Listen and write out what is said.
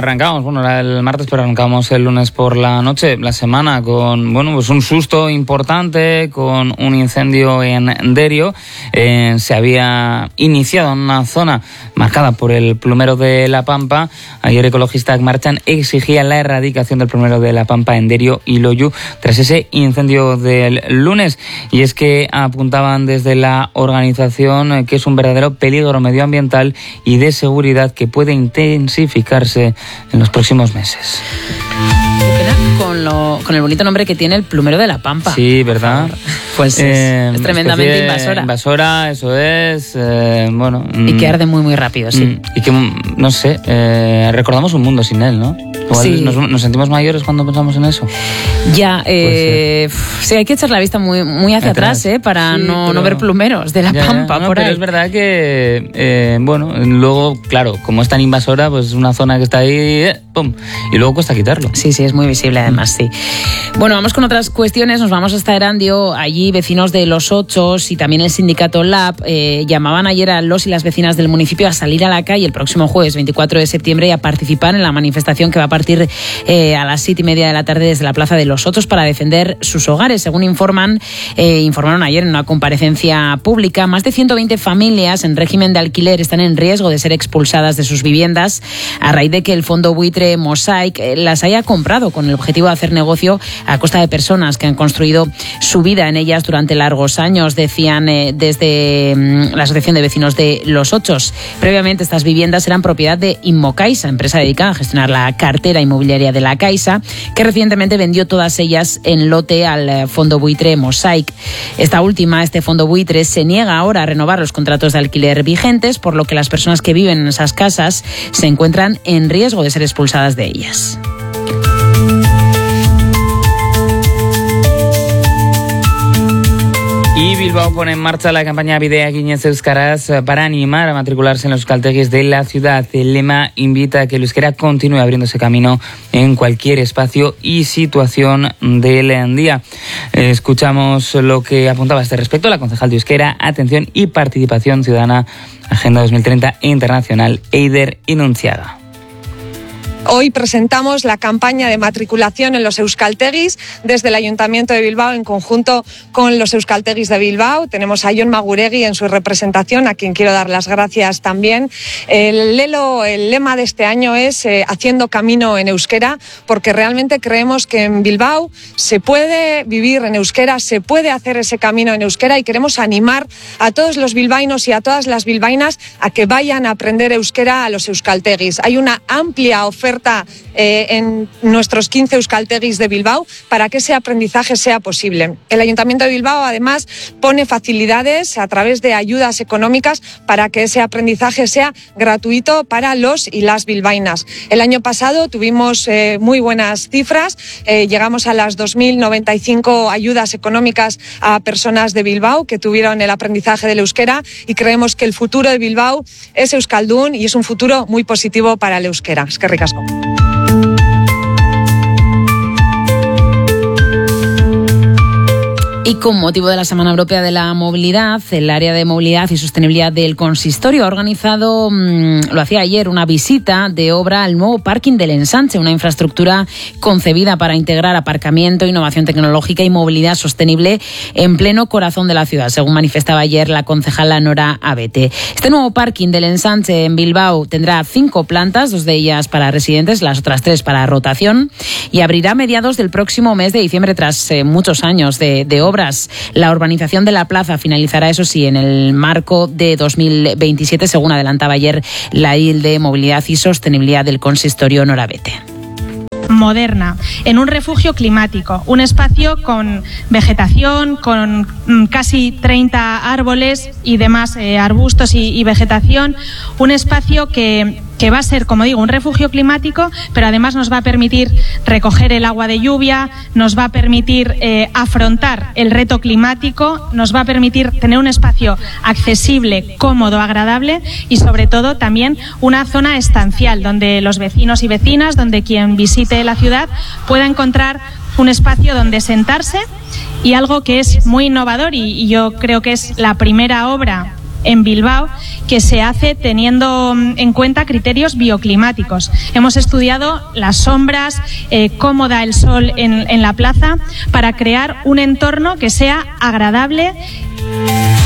arrancamos, era el martes, pero arrancamos el lunes por la noche, la semana con, pues un susto importante, con un incendio en Derio. Se había iniciado en una zona marcada por el plumero de La Pampa. Ayer ecologistas marchan exigían la erradicación del plumero de La Pampa en Derio y Loiu tras ese incendio del lunes. Y es que apuntaban desde la organización que es un verdadero peligro medioambiental y de seguridad que puede intensificarse en los próximos meses. Con el bonito nombre que tiene el plumero de La Pampa. Sí, ¿verdad? Pues es tremendamente invasora. Invasora, eso es. Y que arde muy, muy rápido, sí. Y que, no sé, recordamos un mundo sin él, ¿no? Igual sí. Nos sentimos mayores cuando pensamos en eso. Ya, sí, hay que echar la vista muy hacia atrás, para no ver plumeros de La Pampa por ahí. Pero es verdad que, luego, claro, como es tan invasora, pues es una zona que está ahí, ¡pum! Y luego cuesta quitarlo. Sí, es muy visible además, sí. Bueno, vamos con otras cuestiones. Nos vamos hasta Erandio. Allí vecinos de Los Ochos y también el sindicato LAB llamaban ayer a los y las vecinas del municipio a salir a la calle el próximo jueves 24 de septiembre y a participar en la manifestación que va a partir a las 7:30 de la tarde desde la plaza de Los Ochos para defender sus hogares. Según informaron ayer en una comparecencia pública, más de 120 familias en régimen de alquiler están en riesgo de ser expulsadas de sus viviendas a raíz de que el fondo buitre Mosaic las haya comprado con el objetivo de hacer negocio a costa de personas que han construido su vida en ellas durante largos años, decían desde la Asociación de Vecinos de Los Ochos. Previamente estas viviendas eran propiedad de Inmocaixa, empresa dedicada a gestionar la cartera inmobiliaria de la Caixa, que recientemente vendió todas ellas en lote al fondo buitre Mosaic. Este fondo buitre se niega ahora a renovar los contratos de alquiler vigentes, por lo que las personas que viven en esas casas se encuentran en riesgo de ser expulsadas de ellas. Y Bilbao pone en marcha la campaña Bidea Eginez Euskaraz para animar a matricularse en los euskaltegis de la ciudad. El lema invita a que el euskera continúe abriéndose camino en cualquier espacio y situación del día. Escuchamos lo que apuntaba a este respecto la concejal de Euskera, Atención y Participación Ciudadana, Agenda 2030 Internacional, Eider Inunciaga. Hoy presentamos la campaña de matriculación en los euskaltegis desde el Ayuntamiento de Bilbao en conjunto con los euskaltegis de Bilbao. Tenemos a Jon Maguregui en su representación, a quien quiero dar las gracias también. El lema de este año es Haciendo camino en euskera, porque realmente creemos que en Bilbao se puede vivir en euskera, se puede hacer ese camino en euskera y queremos animar a todos los bilbaínos y a todas las bilbaínas a que vayan a aprender euskera a los euskaltegis. Hay una amplia oferta en nuestros 15 euskaltegis de Bilbao para que ese aprendizaje sea posible. El Ayuntamiento de Bilbao además pone facilidades a través de ayudas económicas para que ese aprendizaje sea gratuito para los y las bilbaínas. El año pasado tuvimos muy buenas cifras, llegamos a las 2.095 ayudas económicas a personas de Bilbao que tuvieron el aprendizaje del euskera y creemos que el futuro de Bilbao es euskaldun y es un futuro muy positivo para el euskera. Eskerrik asko. Y con motivo de la Semana Europea de la Movilidad, el área de movilidad y sostenibilidad del consistorio ha organizado, lo hacía ayer, una visita de obra al nuevo parking del Ensanche, una infraestructura concebida para integrar aparcamiento, innovación tecnológica y movilidad sostenible en pleno corazón de la ciudad, según manifestaba ayer la concejala Nora Abete. Este nuevo parking del Ensanche en Bilbao tendrá 5 plantas, 2 de ellas para residentes, las otras 3 para rotación, y abrirá a mediados del próximo mes de diciembre tras muchos años de obra. La urbanización de la plaza finalizará, eso sí, en el marco de 2027, según adelantaba ayer la edil de Movilidad y Sostenibilidad del consistorio, Nora Abete. Moderna, en un refugio climático, un espacio con vegetación, con casi 30 árboles y demás arbustos y vegetación, un espacio que va a ser, como digo, un refugio climático, pero además nos va a permitir recoger el agua de lluvia, nos va a permitir afrontar el reto climático, nos va a permitir tener un espacio accesible, cómodo, agradable y sobre todo también una zona estancial donde los vecinos y vecinas, donde quien visite la ciudad pueda encontrar un espacio donde sentarse y algo que es muy innovador y yo creo que es la primera obra en Bilbao, que se hace teniendo en cuenta criterios bioclimáticos. Hemos estudiado las sombras, cómo da el sol en la plaza, para crear un entorno que sea agradable